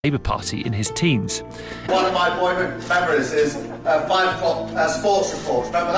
Labour Party in his teens. One of my boyhood memories is 5 o'clock sports report. Remember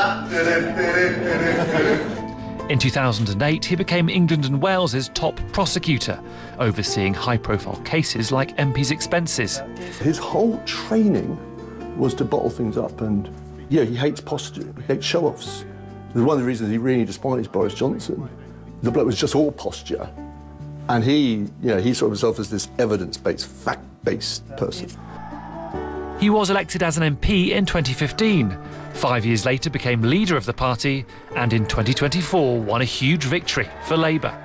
that? In 2008, he became England and Wales's top prosecutor, overseeing high-profile cases like MP's expenses. His whole training was to bottle things up, and he hates posture, he hates show-offs. One of the reasons he really despised Boris Johnson, the bloke was just all posture. And he saw himself as this evidence-based, fact-based person. He was elected as an MP in 2015. 5 years later became leader of the party, and in 2024 won a huge victory for Labour.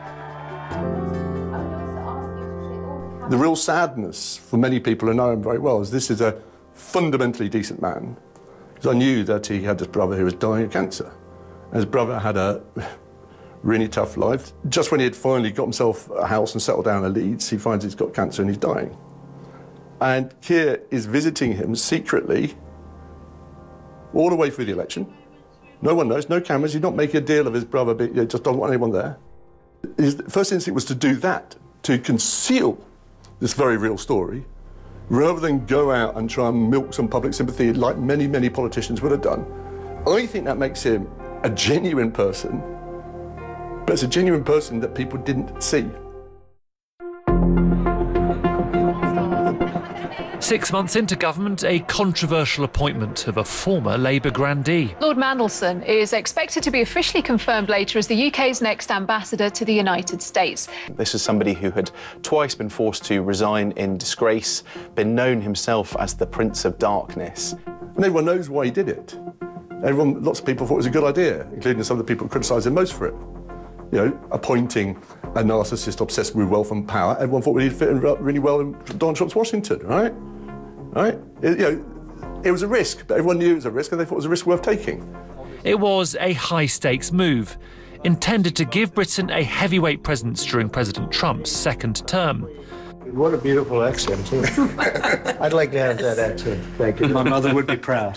The real sadness for many people who know him very well is this is a fundamentally decent man. Because I knew that he had this brother who was dying of cancer. And his brother had a really tough life. Just when he had finally got himself a house and settled down in Leeds, he finds he's got cancer and he's dying. And Keir is visiting him secretly all the way through the election. No one knows, no cameras, he's not making a deal of his brother, but he just doesn't want anyone there. His first instinct was to do that, to conceal this very real story, rather than go out and try and milk some public sympathy like many, many politicians would have done. I think that makes him a genuine person, but it's a genuine person that people didn't see. 6 months into government, a controversial appointment of a former Labour grandee. Lord Mandelson is expected to be officially confirmed later as the UK's next ambassador to the United States. This is somebody who had twice been forced to resign in disgrace, been known himself as the Prince of Darkness. And everyone knows why he did it. Lots of people thought it was a good idea, including some of the people who criticised him most for it. Appointing a narcissist obsessed with wealth and power, everyone thought he'd fit in really well in Donald Trump's Washington, right? It was a risk, but everyone knew it was a risk and they thought it was a risk worth taking. It was a high-stakes move, intended to give Britain a heavyweight presence during President Trump's second term. What a beautiful accent, too. I'd like to have that accent. Thank you. My mother would be proud.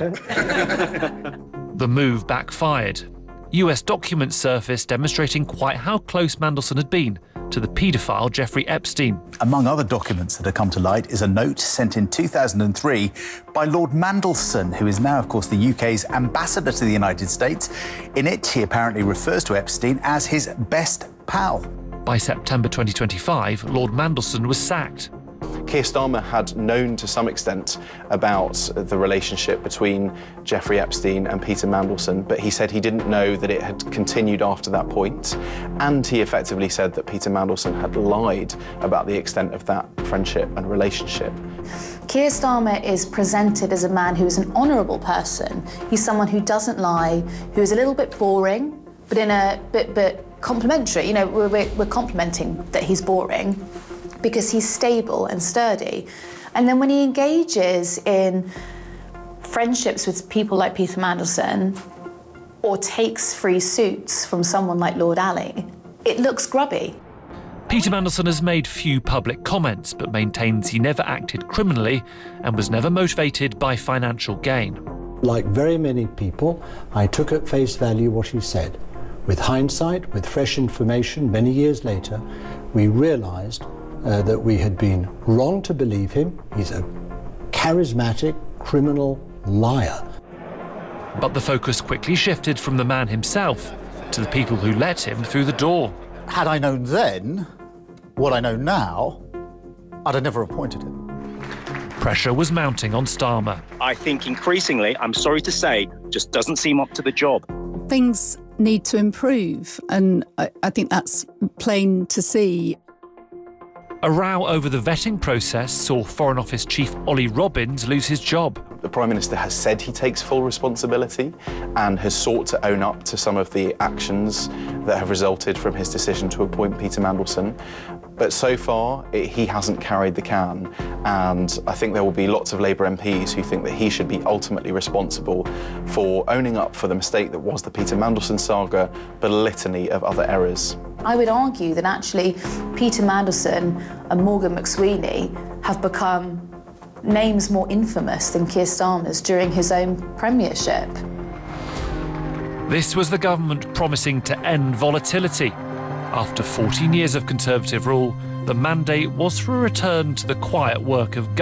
The move backfired. US documents surfaced demonstrating quite how close Mandelson had been to the paedophile Jeffrey Epstein. Among other documents that have come to light is a note sent in 2003 by Lord Mandelson, who is now, of course, the UK's ambassador to the United States. In it, he apparently refers to Epstein as his best pal. By September 2025, Lord Mandelson was sacked. Keir Starmer had known to some extent about the relationship between Jeffrey Epstein and Peter Mandelson, but he said he didn't know that it had continued after that point, and he effectively said that Peter Mandelson had lied about the extent of that friendship and relationship. Keir Starmer is presented as a man who is an honourable person. He's someone who doesn't lie, who is a little bit boring, but in a bit complimentary. We're complimenting that he's boring, because he's stable and sturdy. And then when he engages in friendships with people like Peter Mandelson or takes free suits from someone like Lord Ali, it looks grubby. Peter Mandelson has made few public comments, but maintains he never acted criminally and was never motivated by financial gain. Like very many people, I took at face value what he said. With hindsight, with fresh information, many years later, we realised that we had been wrong to believe him. He's a charismatic criminal liar. But the focus quickly shifted from the man himself to the people who let him through the door. Had I known then what I know now, I'd have never appointed him. Pressure was mounting on Starmer. I think increasingly, I'm sorry to say, just doesn't seem up to the job. Things need to improve, and I think that's plain to see. A row over the vetting process saw Foreign Office Chief Ollie Robbins lose his job. The Prime Minister has said he takes full responsibility and has sought to own up to some of the actions that have resulted from his decision to appoint Peter Mandelson. But so far, he hasn't carried the can, and I think there will be lots of Labour MPs who think that he should be ultimately responsible for owning up for the mistake that was the Peter Mandelson saga, but a litany of other errors. I would argue that actually Peter Mandelson and Morgan McSweeney have become names more infamous than Keir Starmer's during his own premiership. This was the government promising to end volatility. After 14 years of Conservative rule, The mandate was for a return to the quiet work of